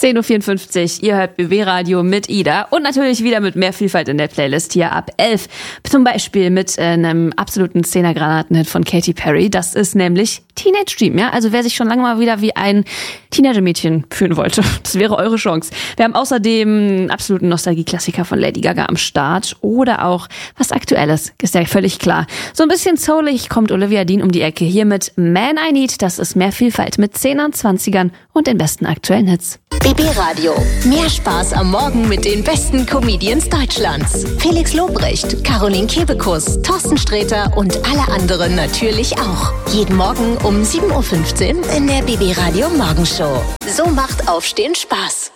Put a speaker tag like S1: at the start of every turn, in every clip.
S1: 10.54 Uhr, ihr hört BB Radio mit Ida und natürlich wieder mit mehr Vielfalt in der Playlist hier ab 11. Zum Beispiel mit einem absoluten Zehner-Granaten-Hit von Katy Perry. Das ist nämlich Teenage Dream, ja? Also wer sich schon lange mal wieder wie ein Teenager-Mädchen fühlen wollte, das wäre eure Chance. Wir haben außerdem einen absoluten Nostalgie-Klassiker von Lady Gaga am Start oder auch was Aktuelles, ist ja völlig klar. So ein bisschen soulig kommt Olivia Dean um die Ecke hier mit Man I Need. Das ist mehr Vielfalt mit 10ern, 20ern und den besten aktuellen Hits.
S2: BB Radio. Mehr Spaß am Morgen mit den besten Comedians Deutschlands. Felix Lobrecht, Caroline Kebekus, Thorsten Sträter und alle anderen natürlich auch. Jeden Morgen um 7.15 Uhr in der BB Radio Morgenshow. So macht Aufstehen Spaß.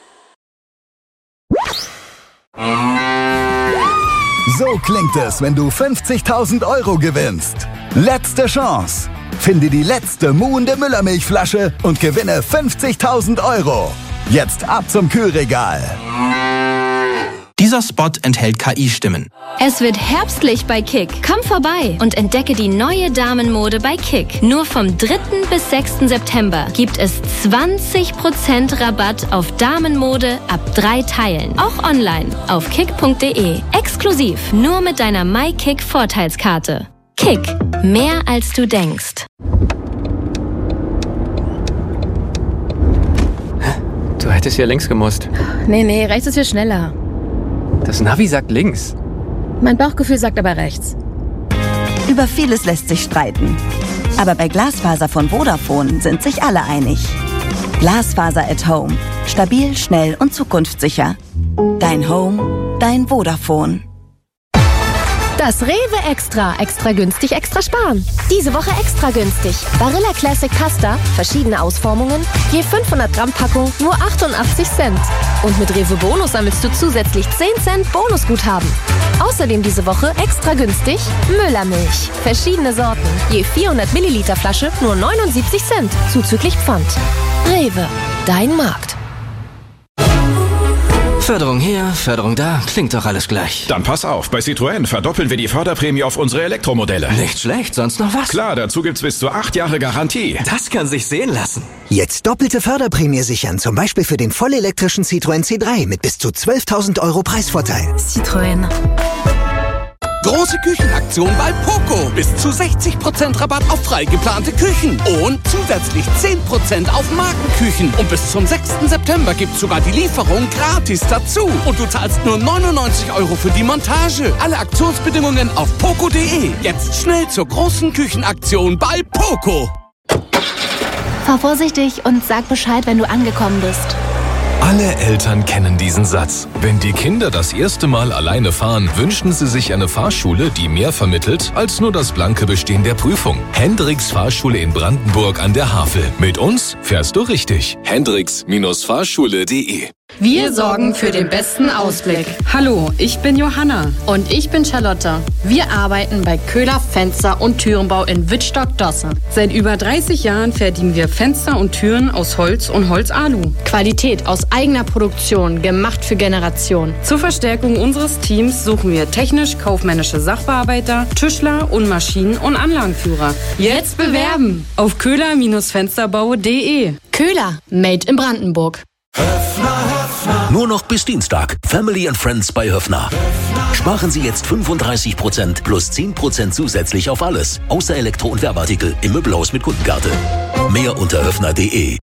S3: So klingt es, wenn du 50.000 € gewinnst. Letzte Chance. Finde die letzte muhende Müllermilchflasche und gewinne 50.000 €. Jetzt ab zum Kühlregal.
S4: Dieser Spot enthält KI-Stimmen.
S5: Es wird herbstlich bei Kick. Komm vorbei und entdecke die neue Damenmode bei Kick. Nur vom 3. bis 6. September gibt es 20% Rabatt auf Damenmode ab 3 Teilen. Auch online auf kick.de. Exklusiv nur mit deiner MyKick-Vorteilskarte. Kick. Mehr als du denkst.
S6: Du hättest hier links gemusst.
S7: Nee, rechts ist viel schneller.
S6: Das Navi sagt links.
S7: Mein Bauchgefühl sagt aber rechts.
S8: Über vieles lässt sich streiten. Aber bei Glasfaser von Vodafone sind sich alle einig. Glasfaser at Home. Stabil, schnell und zukunftssicher. Dein Home, dein Vodafone.
S9: Das Rewe Extra. Extra günstig, extra sparen. Diese Woche extra günstig. Barilla Classic Pasta, verschiedene Ausformungen, je 500 Gramm Packung, nur 88 Cent. Und mit Rewe Bonus sammelst du zusätzlich 10 Cent Bonusguthaben. Außerdem diese Woche extra günstig Müllermilch. Verschiedene Sorten, je 400 Milliliter Flasche, nur 79 Cent, zuzüglich Pfand. Rewe, dein Markt.
S4: Förderung hier, Förderung da, klingt doch alles gleich.
S10: Dann pass auf, bei Citroën verdoppeln wir die Förderprämie auf unsere Elektromodelle.
S4: Nicht schlecht, sonst noch was?
S10: Klar, dazu gibt's bis zu 8 Jahre Garantie.
S4: Das kann sich sehen lassen.
S11: Jetzt doppelte Förderprämie sichern, zum Beispiel für den vollelektrischen Citroën C3 mit bis zu 12.000 € Preisvorteil.
S9: Citroën.
S12: Große Küchenaktion bei Poco. Bis zu 60% Rabatt auf frei geplante Küchen. Und zusätzlich 10% auf Markenküchen. Und bis zum 6. September gibt's sogar die Lieferung gratis dazu. Und du zahlst nur 99 € für die Montage. Alle Aktionsbedingungen auf poco.de. Jetzt schnell zur großen Küchenaktion bei Poco.
S9: Fahr vorsichtig und sag Bescheid, wenn du angekommen bist.
S13: Alle Eltern kennen diesen Satz. Wenn die Kinder das erste Mal alleine fahren, wünschen sie sich eine Fahrschule, die mehr vermittelt als nur das blanke Bestehen der Prüfung. Hendricks Fahrschule in Brandenburg an der Havel. Mit uns fährst du richtig. Hendricks-Fahrschule.de.
S14: Wir sorgen für den besten Ausblick. Hallo, ich bin Johanna. Und ich bin Charlotte. Wir arbeiten bei Köhler Fenster- und Türenbau in Wittstock-Dosse. Seit über 30 Jahren fertigen wir Fenster und Türen aus Holz und Holzalu. Qualität aus eigener Produktion, gemacht für Generationen. Zur Verstärkung unseres Teams suchen wir technisch-kaufmännische Sachbearbeiter, Tischler und Maschinen- und Anlagenführer. Jetzt bewerben auf köhler-fensterbau.de. Köhler, made in Brandenburg.
S15: Nur noch bis Dienstag. Family and Friends bei Höffner. Sparen Sie jetzt 35% plus 10% zusätzlich auf alles. Außer Elektro- und Werbeartikel im Möbelhaus mit Kundenkarte. Mehr unter höffner.de.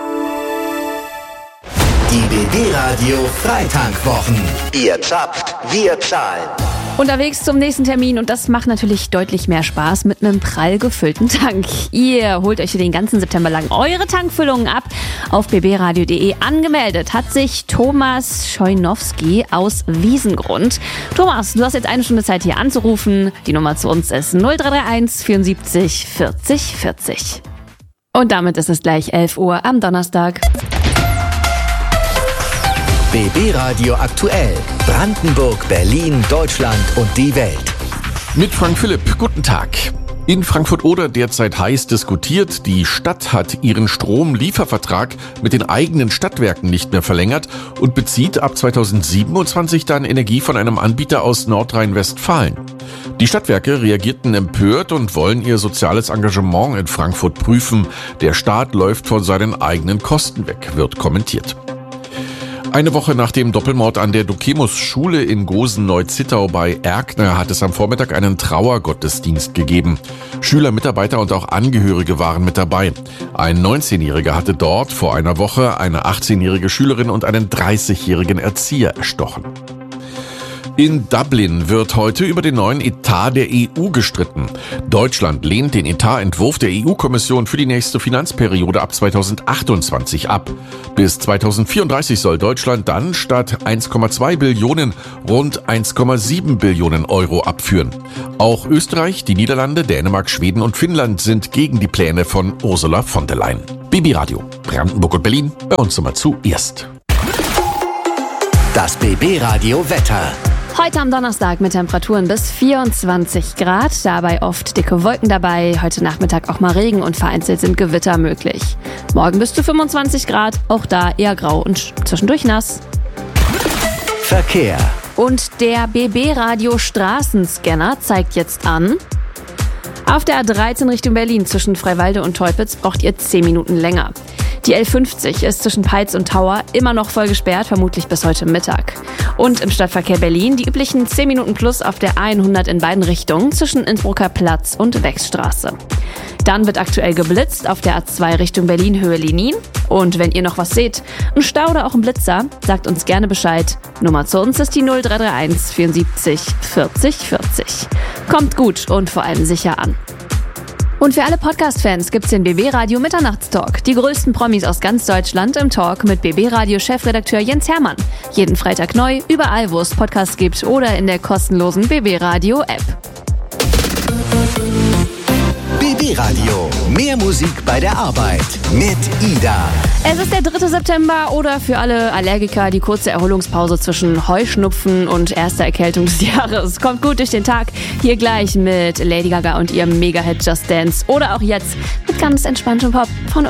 S16: Die BB Radio Freitankwwochen. Ihr zapft, wir zahlen.
S1: Unterwegs zum nächsten Termin und das macht natürlich deutlich mehr Spaß mit einem prall gefüllten Tank. Ihr holt euch den ganzen September lang eure Tankfüllungen ab. Auf bbradio.de angemeldet hat sich Thomas Scheunowski aus Wiesengrund. Thomas, du hast jetzt 1 Stunde Zeit hier anzurufen. Die Nummer zu uns ist 0331 74 40 40. Und damit ist es gleich 11 Uhr am Donnerstag.
S16: BB Radio aktuell. Brandenburg, Berlin, Deutschland und die Welt.
S17: Mit Frank Philipp, guten Tag. In Frankfurt-Oder derzeit heiß diskutiert. Die Stadt hat ihren Stromliefervertrag mit den eigenen Stadtwerken nicht mehr verlängert und bezieht ab 2027 dann Energie von einem Anbieter aus Nordrhein-Westfalen. Die Stadtwerke reagierten empört und wollen ihr soziales Engagement in Frankfurt prüfen. Der Staat läuft von seinen eigenen Kosten weg, wird kommentiert. Eine Woche nach dem Doppelmord an der Dukemus-Schule in Gosen-Neu-Zittau bei Erkner hat es am Vormittag einen Trauergottesdienst gegeben. Schüler, Mitarbeiter und auch Angehörige waren mit dabei. Ein 19-Jähriger hatte dort vor einer Woche eine 18-jährige Schülerin und einen 30-jährigen Erzieher erstochen. In Dublin wird heute über den neuen Etat der EU gestritten. Deutschland lehnt den Etatentwurf der EU-Kommission für die nächste Finanzperiode ab 2028 ab. Bis 2034 soll Deutschland dann statt 1,2 Billionen rund 1,7 Billionen Euro abführen. Auch Österreich, die Niederlande, Dänemark, Schweden und Finnland sind gegen die Pläne von Ursula von der Leyen. BB Radio, Brandenburg und Berlin, bei uns immer zuerst.
S16: Das BB Radio Wetter.
S1: Heute am Donnerstag mit Temperaturen bis 24 Grad, dabei oft dicke Wolken dabei. Heute Nachmittag auch mal Regen und vereinzelt sind Gewitter möglich. Morgen bis zu 25 Grad, auch da eher grau und zwischendurch nass.
S16: Verkehr.
S1: Und der BB Radio Straßenscanner zeigt jetzt an: Auf der A13 Richtung Berlin zwischen Freiwalde und Teupitz braucht ihr 10 Minuten länger. Die L50 ist zwischen Peitz und Tauer immer noch voll gesperrt, vermutlich bis heute Mittag. Und im Stadtverkehr Berlin die üblichen 10 Minuten plus auf der A100 in beiden Richtungen zwischen Innsbrucker Platz und Wechsstraße. Dann wird aktuell geblitzt auf der A2 Richtung Berlin Höhe Lenin. Und wenn ihr noch was seht, ein Stau oder auch ein Blitzer, sagt uns gerne Bescheid. Nummer zu uns ist die 0331 74 40 40. Kommt gut und vor allem sicher an. Und für alle Podcast-Fans gibt's den BB Radio Mitternachtstalk. Die größten Promis aus ganz Deutschland im Talk mit BB Radio Chefredakteur Jens Hermann. Jeden Freitag neu, überall wo es Podcasts gibt oder in der kostenlosen BB Radio App.
S16: BB Radio. Mehr Musik bei der Arbeit mit Ida.
S1: Es ist der 3. September oder für alle Allergiker die kurze Erholungspause zwischen Heuschnupfen und erster Erkältung des Jahres. Kommt gut durch den Tag. Hier gleich mit Lady Gaga und ihrem Mega-Hit Just Dance. Oder auch jetzt mit ganz entspanntem Pop von